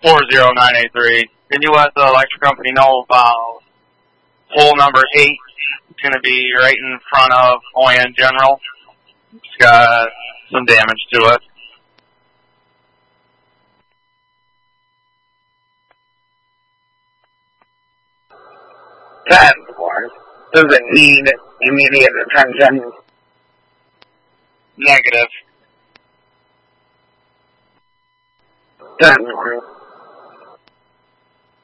40983. Can you let the electric company know about pole number 8? It's going to be right in front of ON General. It's got some damage to it. 10-4. Does it need immediate attention? Negative. 10-4.